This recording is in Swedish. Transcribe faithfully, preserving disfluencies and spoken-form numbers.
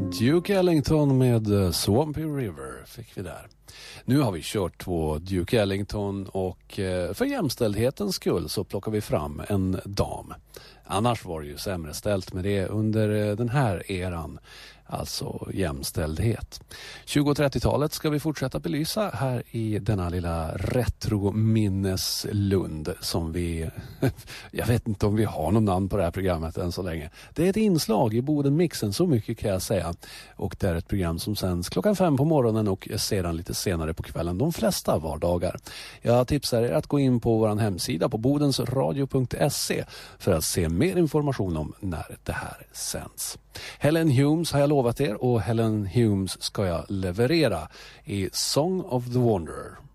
Duke Ellington med Swampy River fick vi där. Nu har vi kört två Duke Ellington och för jämställdhetens skull så plockar vi fram en dam. Annars var det ju sämre ställt med det under den här eran, alltså jämställdhet. tjugo- och trettiotalet ska vi fortsätta belysa här i denna lilla retrominneslund som vi, jag vet inte om vi har någon namn på det här programmet än så länge. Det är ett inslag i Boden-mixen, så mycket kan jag säga. Och det är ett program som sänds klockan fem på morgonen och sedan lite senare på kvällen de flesta vardagar. Jag tipsar er att gå in på vår hemsida på bodensradio punkt se för att se mer information om när det här sänds. Helen Humes har jag lovat er och Helen Humes ska jag leverera i Song of the Wanderer.